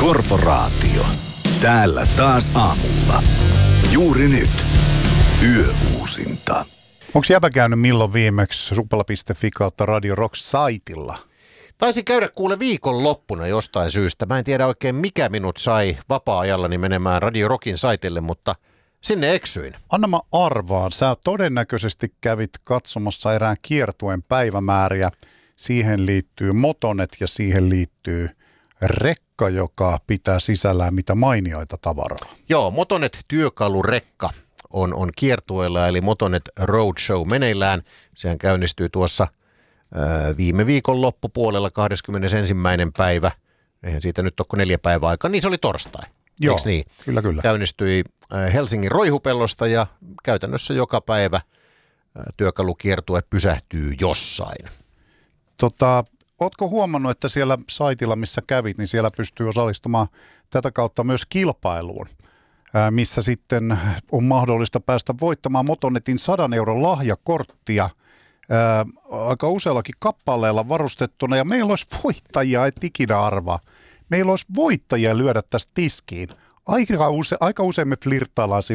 Korporaatio. Täällä taas aamulla. Juuri nyt. Yöuusinta. Onko jäbä käynyt milloin viimeksi supla.fi kautta Radio Rock-saitilla? Taisi käydä kuule viikonloppuna jostain syystä. Mä en tiedä oikein mikä minut sai vapaa-ajallani menemään Radio Rockin saitille, mutta sinne eksyin. Anna mä arvaan. Sä todennäköisesti kävit katsomassa erään kiertueen päivämääriä. Siihen liittyy Motonet ja siihen liittyy rekka, joka pitää sisällään mitä mainioita tavaraa. Joo, Motonet työkalurekka on kiertueella, eli Motonet Roadshow meneillään. Sehän käynnistyy tuossa viime viikon loppupuolella 21. päivä. Eihän siitä nyt ole 4 päivää aikaa, niin se oli torstai. Joo, eiks niin? kyllä. Käynnistyi Helsingin Roihupellosta ja käytännössä joka päivä työkalukiertue pysähtyy jossain. Ootko huomannut, että siellä saitilla, missä kävit, niin siellä pystyy osallistumaan tätä kautta myös kilpailuun, missä sitten on mahdollista päästä voittamaan Motonetin 100 € lahjakorttia aika useallakin kappaleella varustettuna. Ja meillä olisi voittajia, et ikinä arvaa. Meillä olisi voittajia lyödä tästä tiskiin. Aika usein me flirttaillaan